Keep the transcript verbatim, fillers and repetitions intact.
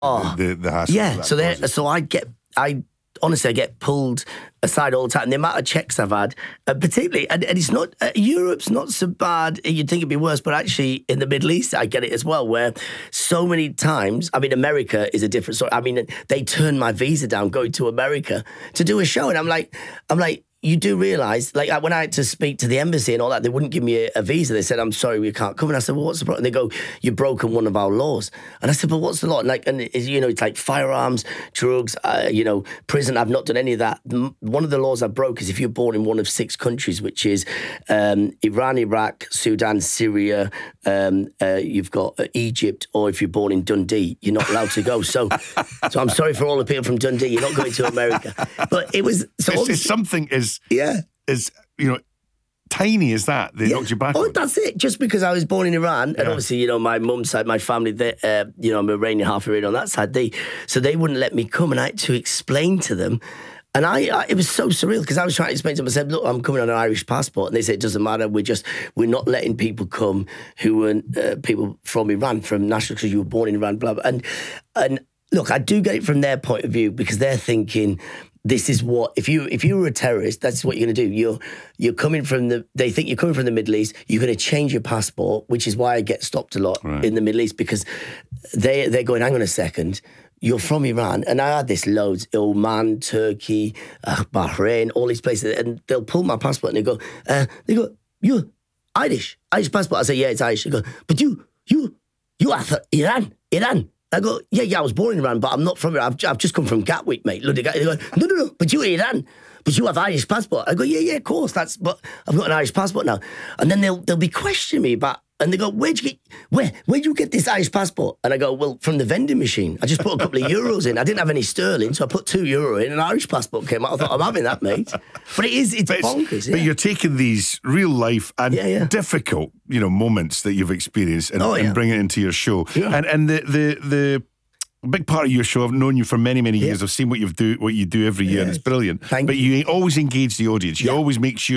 Oh, the, the, the hassle. Yeah, so there, so I get, I honestly, I get pulled aside all the time. And the amount of checks I've had, uh, particularly, and, and it's not, uh, Europe's not so bad. You'd think it'd be worse, but actually in the Middle East, I get it as well, where so many times, I mean, America is a different story. I mean, they turned my visa down going to America to do a show. And I'm like, I'm like, you do realise, like when I had to speak to the embassy and all that, they wouldn't give me a, a visa. They said, I'm sorry, we can't come. And I said, well, what's the problem? And they go, you've broken one of our laws. And I said, but what's the law? And like, and it's, you know, it's like firearms, drugs, uh, you know, prison. I've not done any of that. One of the laws I broke is if you're born in one of six countries, which is um, Iran, Iraq, Sudan, Syria, um, uh, you've got uh, Egypt, or if you're born in Dundee, you're not allowed to go. So, so I'm sorry for all the people from Dundee. You're not going to America. But it was so it's, it's something is. Yeah. Is, you know, tiny as that, they yeah. knocked you back. Oh, on. That's it. Just because I was born in Iran, and yeah. obviously, you know, my mum's side, my family, they, uh, you know, I'm Iranian, half Iranian on that side, they, so they wouldn't let me come, and I had to explain to them. And I, I it was so surreal, because I was trying to explain to them, I said, look, I'm coming on an Irish passport. And they said, it doesn't matter, we're just, we're not letting people come who were uh, people from Iran, from national, because you were born in Iran, blah, blah. And, and look, I do get it from their point of view, because they're thinking, this is what, if you if you were a terrorist, that's what you're going to do. You're you're coming from the, they think you're coming from the Middle East, you're going to change your passport, which is why I get stopped a lot right. in the Middle East, because they, they're going, hang on a second, you're from Iran. And I had this loads, Oman, Turkey, uh, Bahrain, all these places, and they'll pull my passport and they go, uh, they go, you're Irish, Irish passport. I say, yeah, it's Irish. They go, but you, you, you are from Iran, Iran. I go, yeah, yeah, I was born in Iran, but I'm not from Iran. I've, I've just come from Gatwick, mate. They go, no, no, no, but you're Iran. But you have Irish passport. I go, yeah, yeah, of course. That's, but I've got an Irish passport now. And then they'll they'll be questioning me about, and they go, where'd you get, where, where'd you get this Irish passport? And I go, well, from the vending machine. I just put a couple of euros in. I didn't have any sterling, so I put two euro in, and an Irish passport came out. I thought, I'm having that, mate. But it is, it's but bonkers. It's, yeah. But you're taking these real life and yeah, yeah. difficult, you know, moments that you've experienced and, oh, yeah. and bring it into your show. Yeah. And and the the the a big part of your show, I've known you for many, many years. Yeah. I've seen what you do, what you do every year, yeah. and it's brilliant. Thank but you. you always engage the audience. You yeah. always make sure